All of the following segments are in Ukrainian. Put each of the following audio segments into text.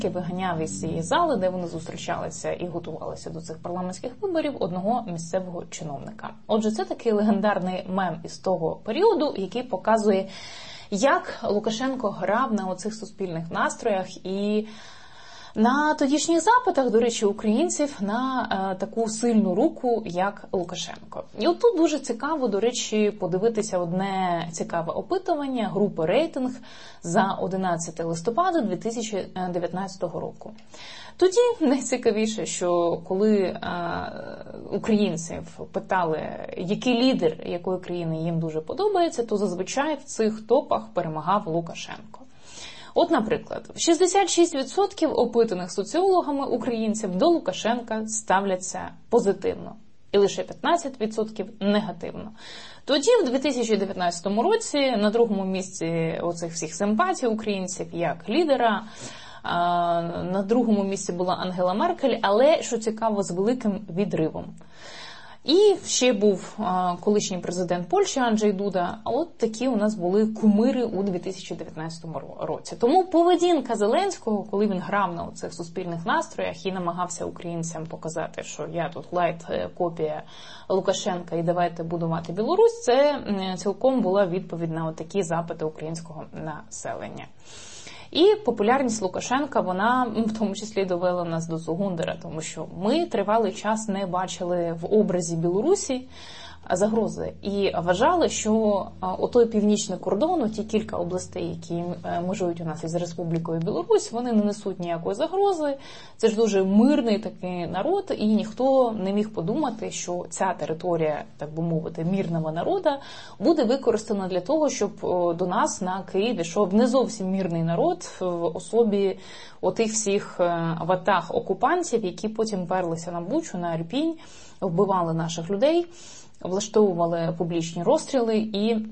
виганяв із цієї зали, де вони зустрічалися і готувалися до цих парламентських виборів, одного місцевого чиновника. Отже, це такий легендарний мем із того періоду, який показує, як Лукашенко грав на оцих суспільних настроях і на тодішніх запитах, до речі, українців на таку сильну руку, як Лукашенко. І отут дуже цікаво, до речі, подивитися одне цікаве опитування групи «Рейтинг» за 11 листопада 2019 року. Тоді найцікавіше, що коли українців питали, який лідер якої країни їм дуже подобається, то зазвичай в цих топах перемагав Лукашенко. От, наприклад, 66% опитаних соціологами українців до Лукашенка ставляться позитивно, і лише 15% негативно. Тоді, в 2019 році, на другому місці оцих всіх симпатій українців як лідера, на другому місці була Ангела Меркель, але, що цікаво, з великим відривом. І ще був колишній президент Польщі Анджей Дуда, а от такі у нас були кумири у 2019 році. Тому поведінка Зеленського, коли він грав на цих суспільних настроях і намагався українцям показати, що я тут лайт-копія Лукашенка і давайте будувати Білорусь, це цілком була відповідь на такі запити українського населення. І популярність Лукашенка, вона в тому числі довела нас до Цугундера, тому що ми тривалий час не бачили в образі Білорусі загрози. І вважали, що отой північний кордон, ті кілька областей, які межують у нас із Республікою Білорусь, вони не несуть ніякої загрози. Це ж дуже мирний такий народ, і ніхто не міг подумати, що ця територія, так би мовити, мирного народу, буде використана для того, щоб до нас на Київ йшов не зовсім мирний народ в особі отих всіх ватаг окупантів, які потім перлися на Бучу, на Ірпінь, вбивали наших людей, влаштовували публічні розстріли і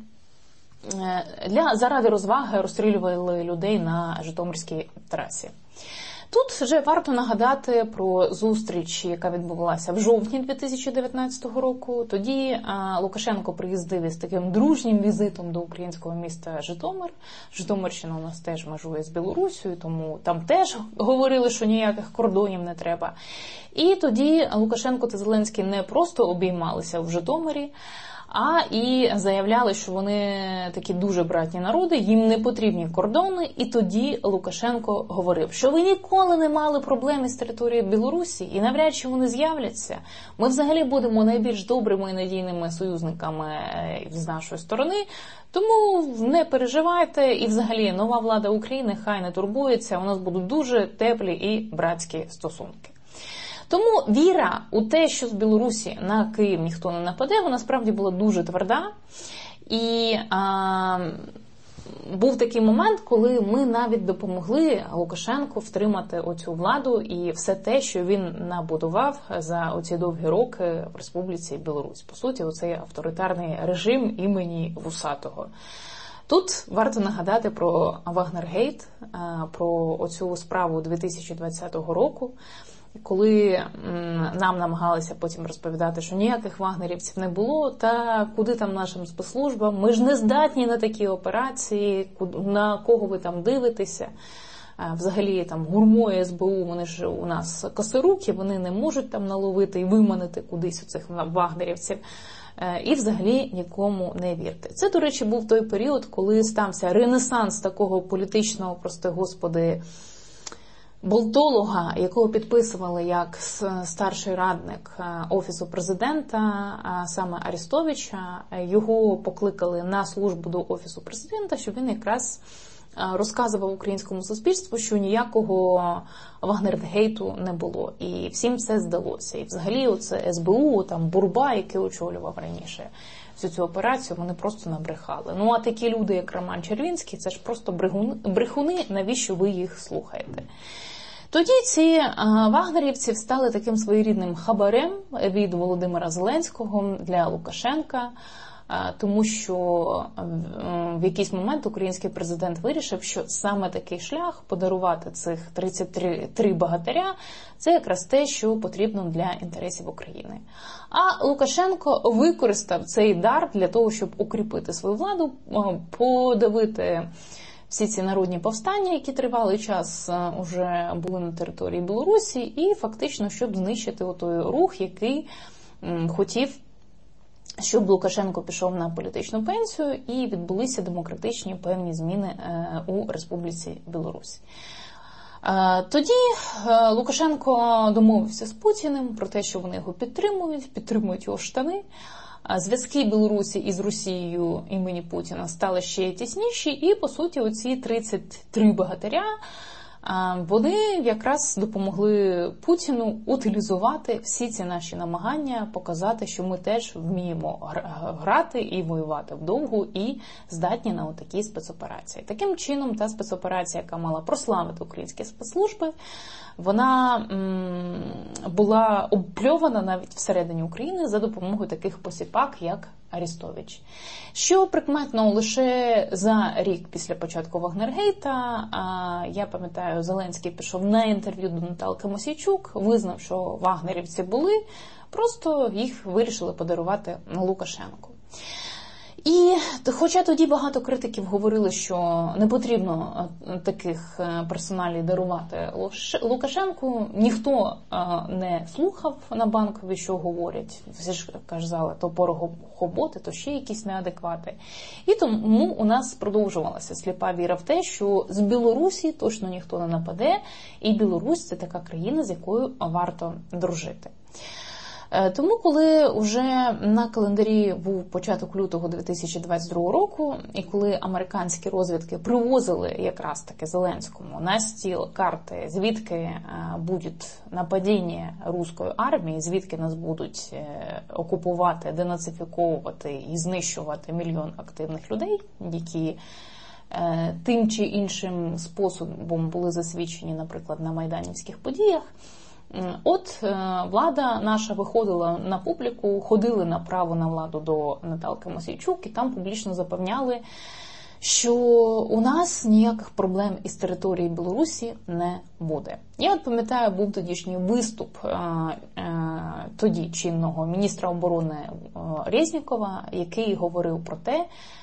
заради розваги розстрілювали людей на Житомирській трасі. Тут вже варто нагадати про зустріч, яка відбувалася в жовтні 2019 року. Тоді Лукашенко приїздив із таким дружнім візитом до українського міста Житомир. Житомирщина у нас теж межує з Білорусією, тому там теж говорили, що ніяких кордонів не треба. І тоді Лукашенко та Зеленський не просто обіймалися в Житомирі, а і заявляли, що вони такі дуже братні народи, їм не потрібні кордони. І тоді Лукашенко говорив, що ви ніколи не мали проблем із територією Білорусі, і навряд чи вони з'являться. Ми взагалі будемо найбільш добрими і надійними союзниками з нашої сторони, тому не переживайте, і взагалі нова влада України хай не турбується, у нас будуть дуже теплі і братські стосунки. Тому віра у те, що з Білорусі на Київ ніхто не нападе, вона справді була дуже тверда. І був такий момент, коли ми навіть допомогли Лукашенку втримати оцю владу і все те, що він набудував за оці довгі роки в Республіці Білорусь. По суті, оцей авторитарний режим імені Вусатого. Тут варто нагадати про Вагнергейт, про оцю справу 2020 року, коли нам намагалися потім розповідати, що ніяких вагнерівців не було, та куди там нашим спецслужбам, ми ж не здатні на такі операції, на кого ви там дивитеся. Взагалі там ГУРМО і СБУ, вони ж у нас косоруки, вони не можуть там наловити і виманити кудись у цих вагнерівців. І взагалі нікому не вірте. Це, до речі, був той період, коли стався ренесанс такого політичного, прости господи, болтолога, якого підписували як старший радник Офісу президента, саме Арестовича. Його покликали на службу до Офісу президента, щоб він якраз розказував українському суспільству, що ніякого Вагнергейту не було. І всім це здалося. І взагалі оце СБУ, там Бурба, який очолював раніше всю цю операцію, вони просто набрехали. Ну а такі люди, як Роман Червінський, це ж просто брехуни, навіщо ви їх слухаєте? Тоді ці вагнерівці стали таким своєрідним хабарем від Володимира Зеленського для Лукашенка, тому що в якийсь момент український президент вирішив, що саме такий шлях подарувати цих 33 богатиря – це якраз те, що потрібно для інтересів України. А Лукашенко використав цей дар для того, щоб укріпити свою владу, подавити всі ці народні повстання, які тривалий час вже були на території Білорусі, і фактично, щоб знищити той рух, який хотів, щоб Лукашенко пішов на політичну пенсію і відбулися демократичні певні зміни у Республіці Білорусь. Тоді Лукашенко домовився з Путіним про те, що вони його підтримують його штани. Зв'язки Білорусі із Росією імені Путіна стали ще тісніші, і, по суті, оці 33 богатиря, вони якраз допомогли Путіну утилізувати всі ці наші намагання, показати, що ми теж вміємо грати і воювати вдовгу, і здатні на такі спецоперації. Таким чином, та спецоперація, яка мала прославити українські спецслужби, вона була обпльована навіть всередині України за допомогою таких посіпак, як Арестович. Що прикметно, лише за рік після початку Вагнергейта, я пам'ятаю, Зеленський пішов на інтерв'ю до Наталки Мосійчук, визнав, що вагнерівці були, просто їх вирішили подарувати Лукашенку. І хоча тоді багато критиків говорили, що не потрібно таких персоналій дарувати Лукашенку, ніхто не слухав на Банковій, що говорять. Всі ж казали, то порохоботи, то ще якісь неадеквати. І тому у нас продовжувалася сліпа віра в те, що з Білорусі точно ніхто не нападе, і Білорусь – це така країна, з якою варто дружити. Тому, коли вже на календарі був початок лютого 2022 року, і коли американські розвідки привозили якраз таки Зеленському на стіл карти, звідки буде нападіння руської армії, звідки нас будуть окупувати, денацифіковувати і знищувати мільйон активних людей, які тим чи іншим способом були засвідчені, наприклад, на майданівських подіях, от влада наша виходила на публіку, ходили на право на владу до Наталки Мосійчук і там публічно запевняли, що у нас ніяких проблем із території Білорусі не буде. Я от пам'ятаю, був тодішній виступ тоді чинного міністра оборони Резнікова, який говорив про те,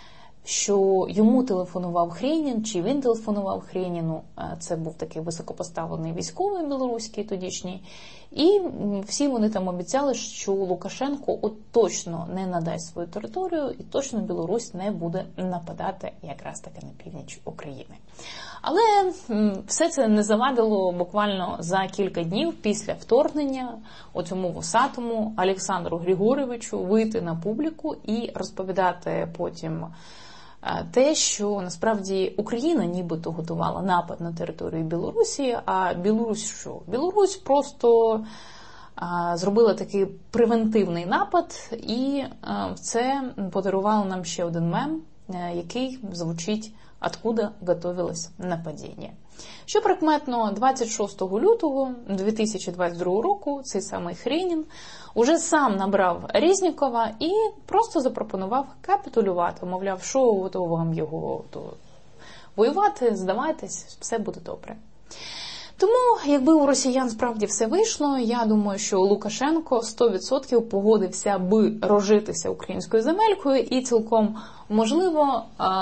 що йому телефонував Хренін, чи він телефонував Хреніну, це був такий високопоставлений військовий білоруський тодішній, і всі вони там обіцяли, що Лукашенко от точно не надасть свою територію і точно Білорусь не буде нападати якраз таки на північ України. Але все це не завадило буквально за кілька днів після вторгнення оцьому вусатому Олександру Григоровичу вийти на публіку і розповідати потім те, що насправді Україна нібито готувала напад на територію Білорусі, а Білорусь що? Білорусь просто зробила такий превентивний напад, і це подарувало нам ще один мем, який звучить «Откуда готовилось нападіння?». Що прикметно, 26 лютого 2022 року цей самий Хренін уже сам набрав Резнікова і просто запропонував капітулювати. Мовляв, що вам його воювати, здавайтесь, все буде добре. Тому, якби у росіян справді все вийшло, я думаю, що Лукашенко 100% погодився би розжитися українською земелькою і цілком можливо,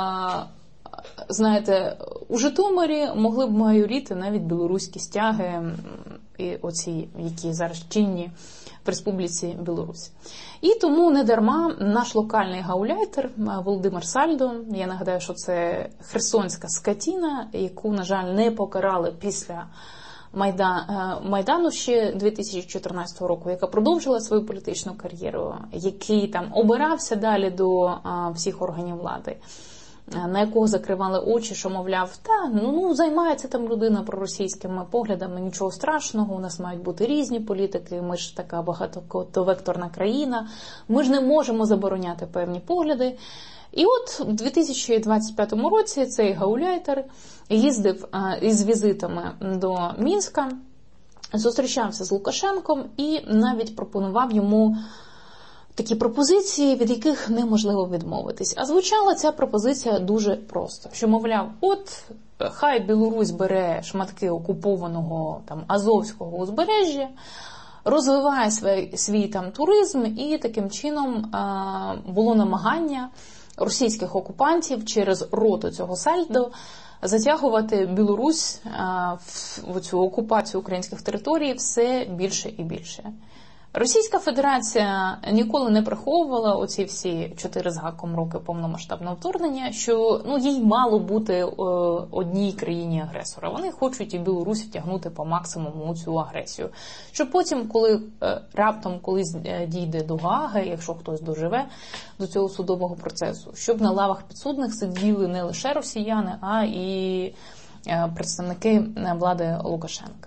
знаєте, у Житомирі могли б майоріти навіть білоруські стяги, і оці, які зараз чинні в Республіці Білорусь. І тому недарма наш локальний гауляйтер Володимир Сальдо, я нагадаю, що це херсонська скотіна, яку, на жаль, не покарали після Майдану ще 2014 року, яка продовжила свою політичну кар'єру, який там обирався далі до всіх органів влади, на якого закривали очі, що, мовляв, займається там людина проросійськими поглядами, нічого страшного, у нас мають бути різні політики, ми ж така багатовекторна країна, ми ж не можемо забороняти певні погляди. І от у 2025 році цей гауляйтер їздив із візитами до Мінська, зустрічався з Лукашенком і навіть пропонував йому такі пропозиції, від яких неможливо відмовитись. А звучала ця пропозиція дуже просто, що, мовляв, от хай Білорусь бере шматки окупованого там Азовського узбережжя, розвиває свій там туризм, і таким чином було намагання російських окупантів через роту цього Сальдо затягувати Білорусь в цю окупацію українських територій все більше і більше. Російська Федерація ніколи не приховувала оці всі 4 з гаком роки повномасштабного вторгнення, що їй мало бути одній країні-агресора. Вони хочуть і Білорусь втягнути по максимуму у цю агресію. Щоб потім, коли раптом колись дійде до Гааги, якщо хтось доживе до цього судового процесу, щоб на лавах підсудних сиділи не лише росіяни, а і представники влади Лукашенка.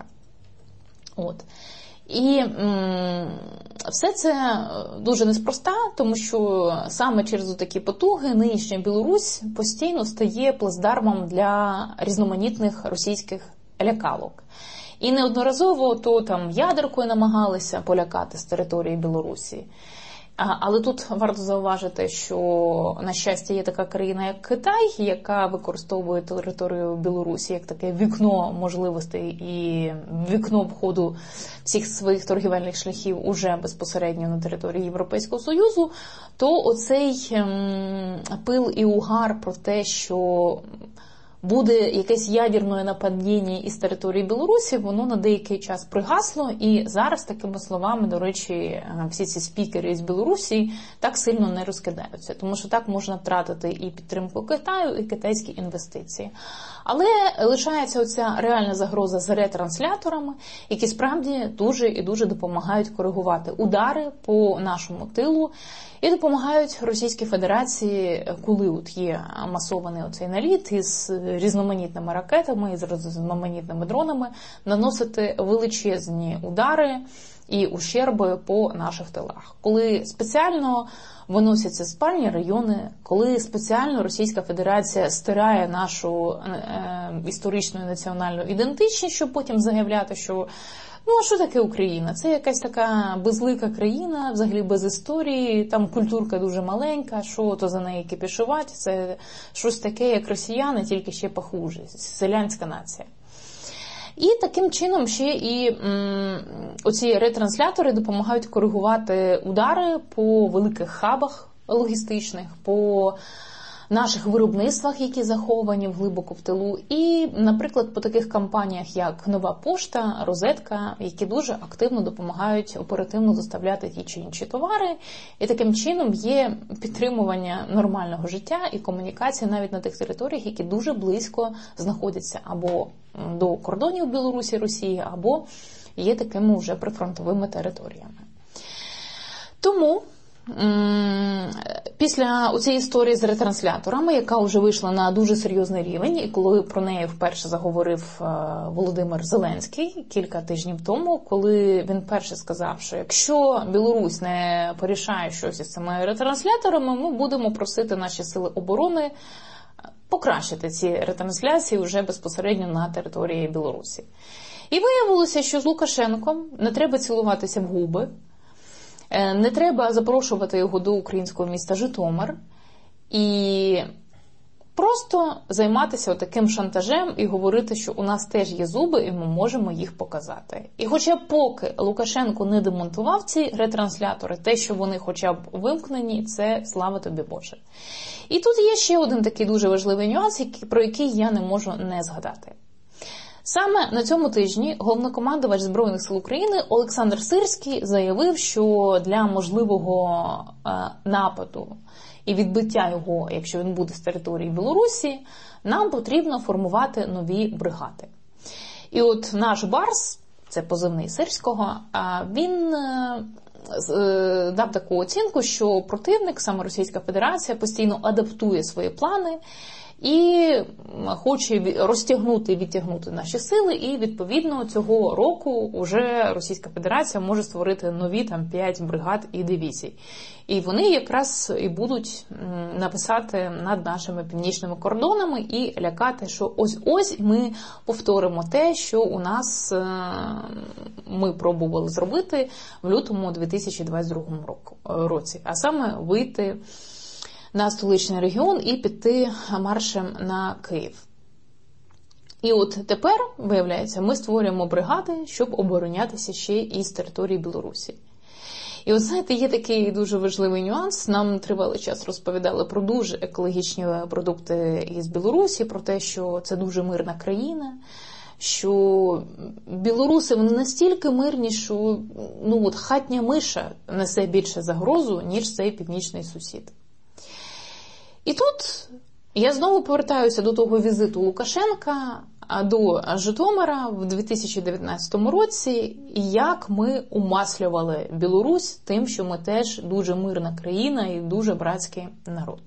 І все це дуже неспроста, тому що саме через такі потуги нинішня Білорусь постійно стає плацдармом для різноманітних російських лякалок. І неодноразово то там ядеркою намагалися полякати з території Білорусі. Але тут варто зауважити, що, на щастя, є така країна, як Китай, яка використовує територію Білорусі як таке вікно можливостей і вікно входу всіх своїх торгівельних шляхів уже безпосередньо на території Європейського Союзу, то оцей пил і угар про те, що буде якесь ядерне нападіння із території Білорусі, воно на деякий час пригасло, і зараз такими словами, до речі, всі ці спікери з Білорусі так сильно не розкидаються, тому що так можна втратити і підтримку Китаю, і китайські інвестиції. Але лишається оця реальна загроза з ретрансляторами, які справді дуже і дуже допомагають коригувати удари по нашому тилу, і допомагають Російській Федерації, коли от є масований оцей наліт із різноманітними ракетами, із різноманітними дронами, наносити величезні удари і ущерби по наших тилах. Коли спеціально виносяться спальні райони, коли спеціально Російська Федерація стирає нашу історичну і національну ідентичність, щоб потім заявляти, що а що таке Україна? Це якась така безлика країна, взагалі без історії, там культурка дуже маленька, що то за неї кипішувати, це щось таке, як росіяни, тільки ще похуже, селянська нація. І таким чином ще і оці ретранслятори допомагають коригувати удари по великих хабах логістичних, по наших виробництвах, які заховані глибоко в тилу, і, наприклад, по таких компаніях, як Нова Пошта, Розетка, які дуже активно допомагають оперативно доставляти ті чи інші товари, і таким чином є підтримування нормального життя і комунікації навіть на тих територіях, які дуже близько знаходяться або до кордонів Білорусі, Росії, або є такими вже прифронтовими територіями. Тому після цієї історії з ретрансляторами, яка вже вийшла на дуже серйозний рівень, і коли про неї вперше заговорив Володимир Зеленський кілька тижнів тому, коли він перше сказав, що якщо Білорусь не порішає щось із цими ретрансляторами, ми будемо просити наші сили оборони покращити ці ретрансляції вже безпосередньо на території Білорусі. І виявилося, що з Лукашенком не треба цілуватися в губи, не треба запрошувати його до українського міста Житомир і просто займатися таким шантажем і говорити, що у нас теж є зуби і ми можемо їх показати. І хоча поки Лукашенко не демонтував ці ретранслятори, те, що вони хоча б вимкнені, це слава тобі Боже. І тут є ще один такий дуже важливий нюанс, про який я не можу не згадати. Саме на цьому тижні головнокомандувач Збройних сил України Олександр Сирський заявив, що для можливого нападу і відбиття його, якщо він буде з території Білорусі, нам потрібно формувати нові бригади. І от наш Барс, це позивний Сирського, він дав таку оцінку, що противник, саме Російська Федерація, постійно адаптує свої плани і хоче розтягнути і відтягнути наші сили, і відповідно цього року вже Російська Федерація може створити нові 5 бригад і дивізій. І вони якраз і будуть написати над нашими північними кордонами і лякати, що ось ми повторимо те, що у нас ми пробували зробити в лютому 2022 році, а саме вийти на столичний регіон і піти маршем на Київ. І от тепер, виявляється, ми створюємо бригади, щоб оборонятися ще і з території Білорусі. І от знаєте, є такий дуже важливий нюанс. Нам тривалий час розповідали про дуже екологічні продукти із Білорусі, про те, що це дуже мирна країна, що білоруси вони настільки мирні, що хатня миша несе більше загрозу, ніж цей північний сусід. І тут я знову повертаюся до того візиту Лукашенка до Житомира в 2019 році, і як ми умаслювали Білорусь тим, що ми теж дуже мирна країна і дуже братський народ.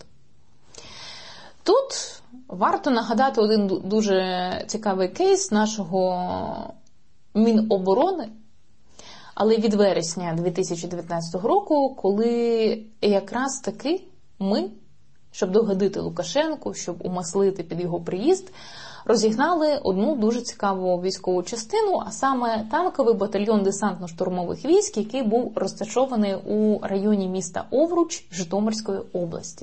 Тут варто нагадати один дуже цікавий кейс нашого Міноборони, але від вересня 2019 року, коли якраз таки ми, щоб догодити Лукашенку, щоб умаслити під його приїзд, розігнали одну дуже цікаву військову частину, а саме танковий батальйон десантно-штурмових військ, який був розташований у районі міста Овруч Житомирської області.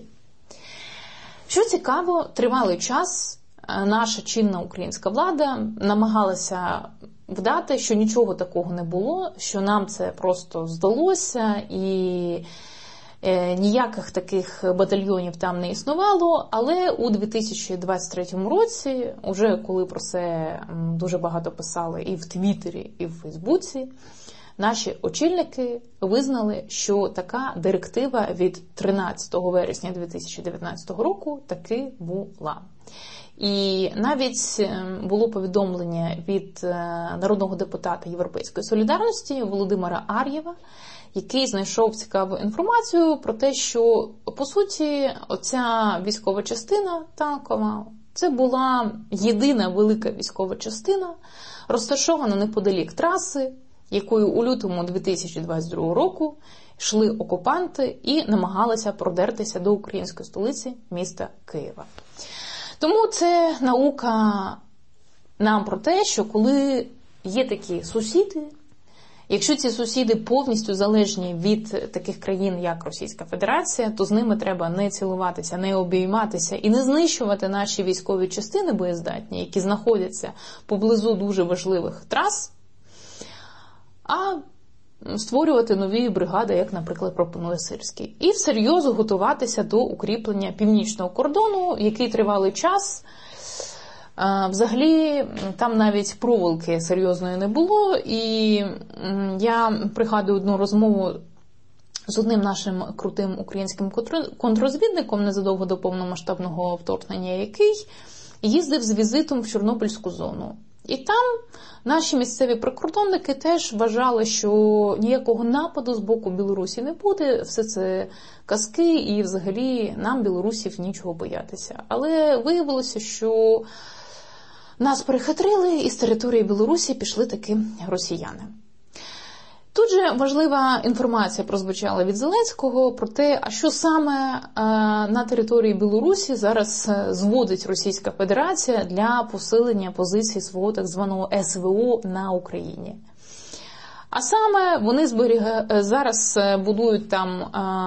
Що цікаво, тривалий час наша чинна українська влада намагалася вдати, що нічого такого не було, що нам це просто здалося і ніяких таких батальйонів там не існувало, але у 2023 році, уже коли про це дуже багато писали і в Твіттері, і в Фейсбуці, наші очільники визнали, що така директива від 13 вересня 2019 року таки була. І навіть було повідомлення від народного депутата Європейської солідарності Володимира Ар'єва, який знайшов цікаву інформацію про те, що, по суті, оця військова частина танкова, це була єдина велика військова частина, розташована неподалік траси, якою у лютому 2022 року йшли окупанти і намагалися продертися до української столиці міста Києва. Тому це наука нам про те, що коли є такі сусіди, якщо ці сусіди повністю залежні від таких країн, як Російська Федерація, то з ними треба не цілуватися, не обійматися і не знищувати наші військові частини боєздатні, які знаходяться поблизу дуже важливих трас, а створювати нові бригади, як, наприклад, пропонує Сирський. І всерйоз готуватися до укріплення північного кордону, який тривалий час. Взагалі, там навіть проволоки серйозної не було, і я пригадую одну розмову з одним нашим крутим українським контррозвідником незадовго до повномасштабного вторгнення, який їздив з візитом в Чорнобильську зону. І там наші місцеві прикордонники теж вважали, що ніякого нападу з боку Білорусі не буде, все це казки, і взагалі нам, білорусів, нічого боятися. Але виявилося, що нас перехитрили, і з території Білорусі пішли таки росіяни. Тут же важлива інформація прозвучала від Зеленського про те, а що саме на території Білорусі зараз зводить Російська Федерація для посилення позицій свого так званого СВО на Україні. А саме вони зараз будують там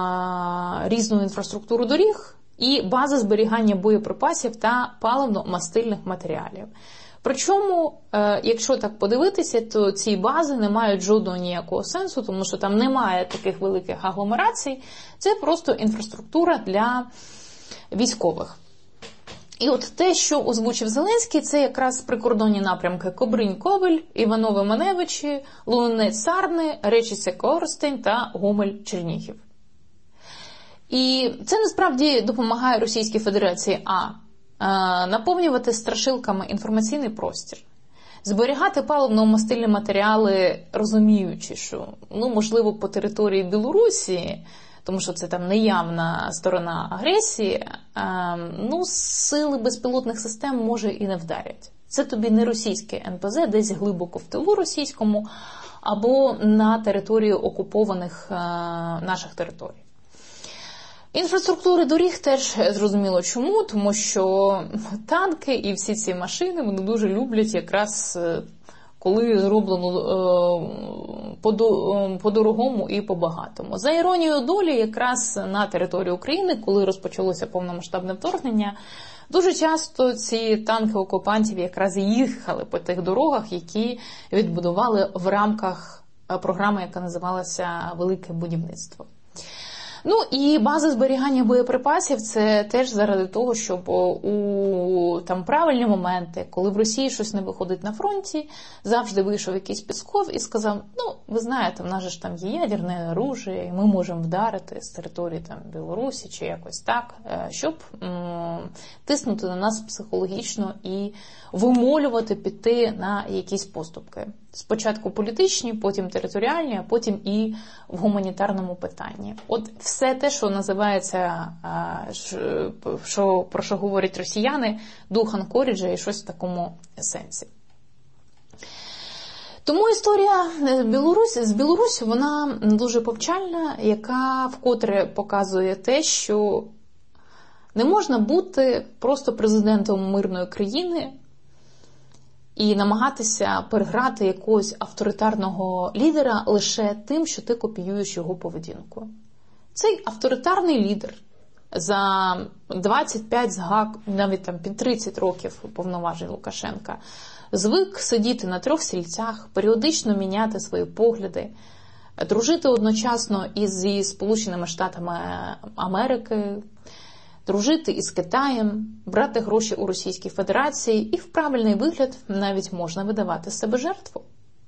різну інфраструктуру доріг і бази зберігання боєприпасів та паливно-мастильних матеріалів. Причому, якщо так подивитися, то ці бази не мають жодного ніякого сенсу, тому що там немає таких великих агломерацій, це просто інфраструктура для військових. І от те, що озвучив Зеленський, це якраз прикордонні напрямки Кобринь-Ковель, Іваново-Маневичі, Лунець-Сарни, Речиця-Коростень та Гомель-Чернігів. І це насправді допомагає Російській Федерації наповнювати страшилками інформаційний простір, зберігати паливно-мастильні матеріали, розуміючи, що, можливо, по території Білорусі, тому що це там неявна сторона агресії, сили безпілотних систем, може, і не вдарять. Це тобі не російське НПЗ, десь глибоко в тилу російському, або на території окупованих наших територій. Інфраструктури доріг теж зрозуміло чому, тому що танки і всі ці машини вони дуже люблять якраз коли зроблено по-дорогому і по-багатому. За іронією долі, якраз на території України, коли розпочалося повномасштабне вторгнення, дуже часто ці танки окупантів якраз їхали по тих дорогах, які відбудували в рамках програма, яка називалася «Велике будівництво». Ну і база зберігання боєприпасів – це теж заради того, щоб у там правильні моменти, коли в Росії щось не виходить на фронті, завжди вийшов якийсь Песков і сказав, ну, ви знаєте, в нас же ж там є ядерне оружие, і ми можемо вдарити з території там Білорусі чи якось так, щоб тиснути на нас психологічно і вимолювати піти на якісь поступки. Спочатку політичні, потім територіальні, а потім і в гуманітарному питанні. От все те, що називається, про що говорять росіяни, дух Анкоріджа і щось в такому сенсі. Тому історія з Білорусі, вона дуже повчальна, яка вкотре показує те, що не можна бути просто президентом мирної країни і намагатися переграти якогось авторитарного лідера лише тим, що ти копіюєш його поведінку. Цей авторитарний лідер за 25 навіть там під 30 років повноважень Лукашенка звик сидіти на 3 стільцях, періодично міняти свої погляди, дружити одночасно із Сполученими Штатами Америки, дружити із Китаєм, брати гроші у Російській Федерації і в правильний вигляд навіть можна видавати з себе жертву.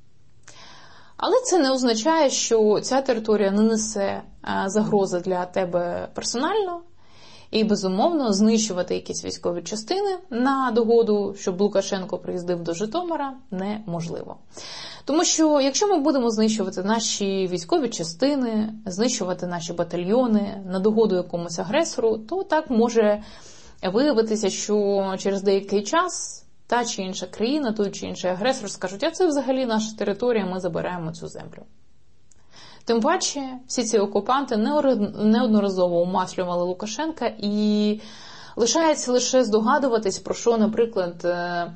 Але це не означає, що ця територія не несе загрози для тебе персонально, і, безумовно, знищувати якісь військові частини на догоду, щоб Лукашенко приїздив до Житомира, неможливо. Тому що, якщо ми будемо знищувати наші військові частини, знищувати наші батальйони на догоду якомусь агресору, то так може виявитися, що через деякий час та чи інша країна, той чи інший агресор скажуть, а це взагалі наша територія, ми забираємо цю землю. Тим паче, всі ці окупанти неодноразово умаслювали Лукашенка, і лишається лише здогадуватись, про що, наприклад,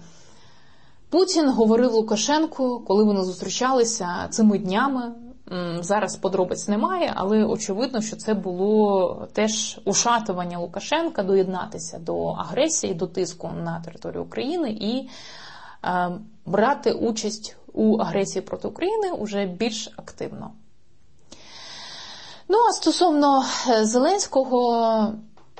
Путін говорив Лукашенку, коли вони зустрічалися цими днями. Зараз подробиць немає, але очевидно, що це було теж ушатування Лукашенка доєднатися до агресії, до тиску на територію України і брати участь у агресії проти України уже більш активно. Ну, а стосовно Зеленського,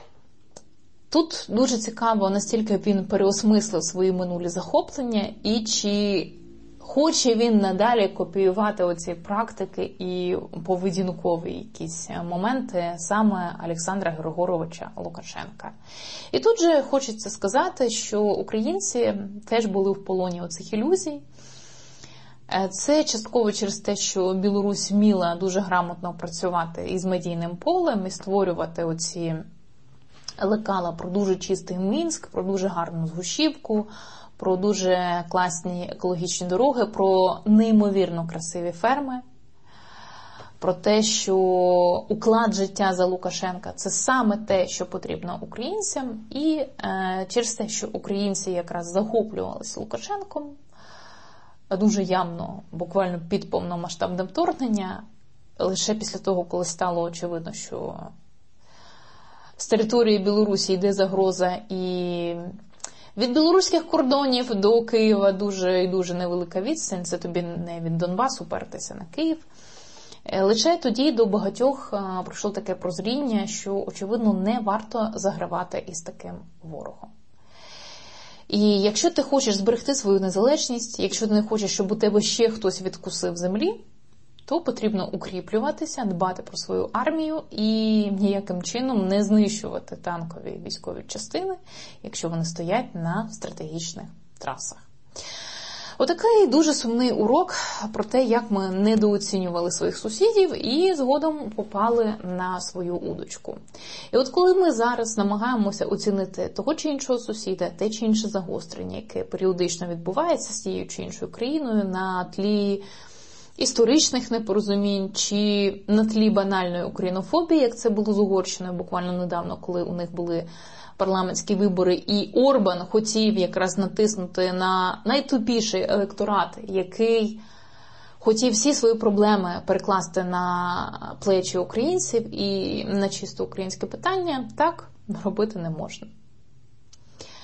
тут дуже цікаво, настільки він переосмислив свої минулі захоплення і чи хоче він надалі копіювати оці практики і поведінкові якісь моменти саме Олександра Григоровича Лукашенка. І тут же хочеться сказати, що українці теж були в полоні оцих ілюзій. Це частково через те, що Білорусь вміла дуже грамотно працювати із медійним полем і створювати оці лекала про дуже чистий Мінськ, про дуже гарну Згущівку, про дуже класні екологічні дороги, про неймовірно красиві ферми, про те, що уклад життя за Лукашенка – це саме те, що потрібно українцям, і через те, що українці якраз захоплювалися Лукашенком, дуже явно, буквально під повномасштабне вторгнення, лише після того, коли стало очевидно, що з території Білорусі йде загроза, і від білоруських кордонів до Києва дуже і дуже невелика відстань, це тобі не від Донбасу пертися на Київ. Лише тоді до багатьох пройшло таке прозріння, що, очевидно, не варто загравати із таким ворогом. І якщо ти хочеш зберегти свою незалежність, якщо ти не хочеш, щоб у тебе ще хтось відкусив землі, то потрібно укріплюватися, дбати про свою армію і ніяким чином не знищувати танкові військові частини, якщо вони стоять на стратегічних трасах. Отакий дуже сумний урок про те, як ми недооцінювали своїх сусідів і згодом попали на свою удочку. І от коли ми зараз намагаємося оцінити того чи іншого сусіда, те чи інше загострення, яке періодично відбувається з тією чи іншою країною на тлі історичних непорозумінь чи на тлі банальної українофобії, як це було з Угорщиною буквально недавно, коли у них були парламентські вибори, і Орбан хотів якраз натиснути на найтупіший електорат, який хотів всі свої проблеми перекласти на плечі українців і на чисто українське питання, так робити не можна.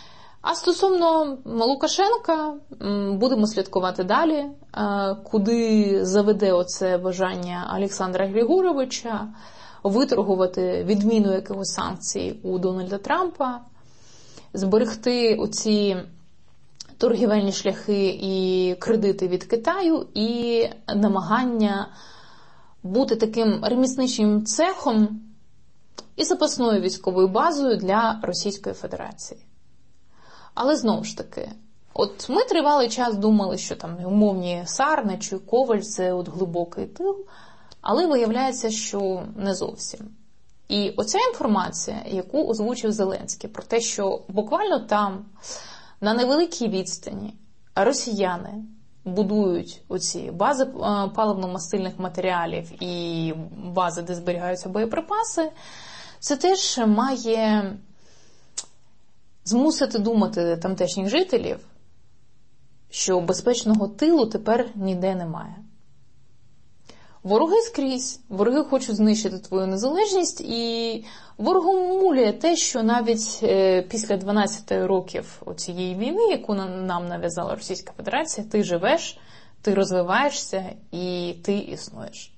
А стосовно Лукашенка, будемо слідкувати далі, куди заведе оце бажання Олександра Григоровича виторгувати відміну якихось санкцій у Дональда Трампа, зберегти оці торгівельні шляхи і кредити від Китаю, і намагання бути таким ремісничим цехом і запасною військовою базою для Російської Федерації. Але знову ж таки, от ми тривалий час думали, що там умовні Сарнич і Коваль – це от глибокий тил, але виявляється, що не зовсім. І оця інформація, яку озвучив Зеленський, про те, що буквально там, на невеликій відстані, росіяни будують оці бази паливно-мастильних матеріалів і бази, де зберігаються боєприпаси, це теж має змусити думати тамтешніх жителів, що безпечного тилу тепер ніде немає. Вороги скрізь, вороги хочуть знищити твою незалежність, і ворогом муляє те, що навіть після 12 років цієї війни, яку нам нав'язала Російська Федерація, ти живеш, ти розвиваєшся і ти існуєш.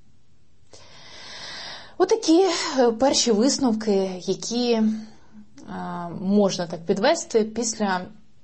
Отакі перші висновки, які можна так підвести після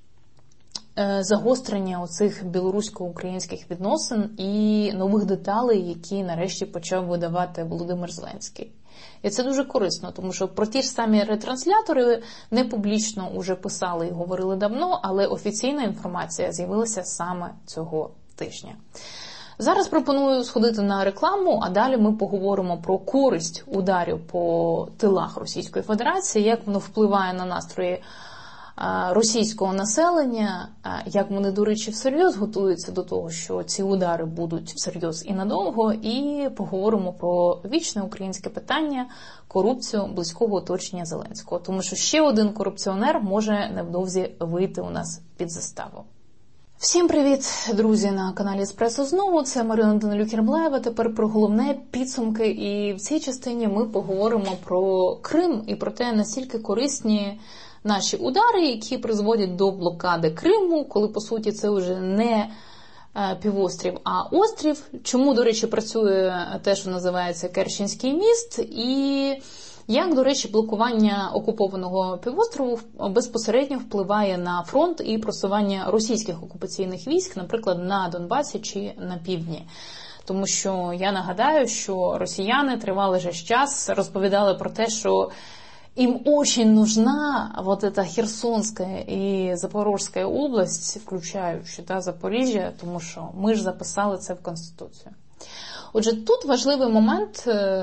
загострення оцих білорусько-українських відносин і нових деталей, які нарешті почав видавати Володимир Зеленський. І це дуже корисно, тому що про ті ж самі ретранслятори не публічно уже писали і говорили давно, але офіційна інформація з'явилася саме цього тижня. Зараз пропоную сходити на рекламу, а далі ми поговоримо про користь ударів по тилах Російської Федерації, як воно впливає на настрої російського населення, як вони, до речі, всерйоз готуються до того, що ці удари будуть всерйоз і надовго, і поговоримо про вічне українське питання – корупцію близького оточення Зеленського. Тому що ще один корупціонер може невдовзі вийти у нас під заставу. Всім привіт, друзі, на каналі Еспресо знову. Це Марина Данилюк-Єрмлаєва. Тепер про головне підсумки. І в цій частині ми поговоримо про Крим і про те, наскільки корисні наші удари, які призводять до блокади Криму, коли, по суті, це вже не півострів, а острів. Чому, до речі, працює те, що називається Керченський міст, і як, до речі, блокування окупованого півострову безпосередньо впливає на фронт і просування російських окупаційних військ, наприклад, на Донбасі чи на півдні. Тому що я нагадаю, що росіяни тривалий же час розповідали про те, що им очень нужна вот эта Херсонская и Запорожская область, включаючи Запоріжжя, тому що ми ж записали це в Конституцію. Отже, тут важливий момент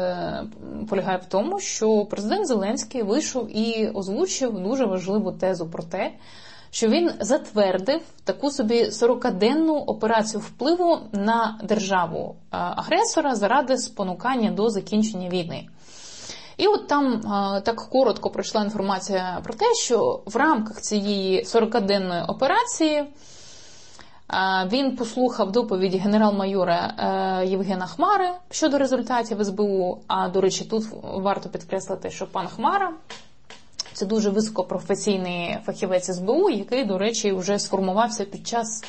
полягає в тому, що президент Зеленський вийшов і озвучив дуже важливу тезу про те, що він затвердив таку собі 40-денну операцію впливу на державу-агресора заради спонукання до закінчення війни. І от там так коротко пройшла інформація про те, що в рамках цієї 40-денної операції він послухав доповіді генерал-майора Євгена Хмари щодо результатів СБУ. А, до речі, тут варто підкреслити, що пан Хмара – це дуже високопрофесійний фахівець СБУ, який, до речі, вже сформувався під час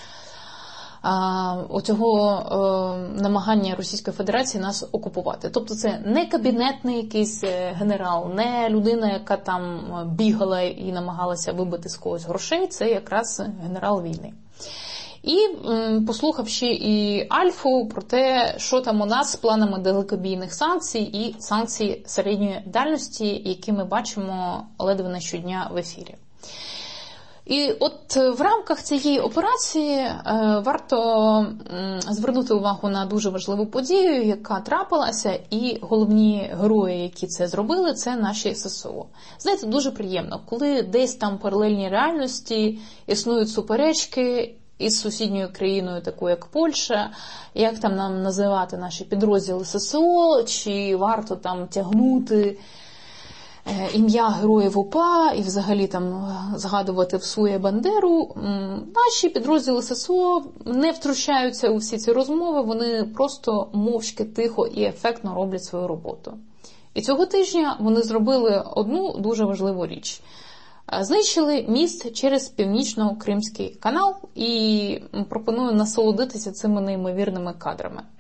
оцього намагання Російської Федерації нас окупувати. Тобто це не кабінетний якийсь генерал, не людина, яка там бігала і намагалася вибити з когось грошей, це якраз генерал війни. І послухавши і Альфу про те, що там у нас з планами далекобійних санкцій і санкцій середньої дальності, які ми бачимо ледве не щодня в ефірі. І от в рамках цієї операції варто звернути увагу на дуже важливу подію, яка трапилася, і головні герої, які це зробили, це наші ССО. Знаєте, дуже приємно, коли десь там паралельні реальності існують суперечки із сусідньою країною, такою як Польща, як там нам називати наші підрозділи ССО, чи варто там тягнути ім'я героїв УПА і взагалі там згадувати Всує Бандеру. Наші підрозділи ССО не втручаються у всі ці розмови, вони просто мовчки, тихо і ефектно роблять свою роботу. І цього тижня вони зробили одну дуже важливу річ. Знищили міст через Північно-Кримський канал і пропоную насолодитися цими неймовірними кадрами.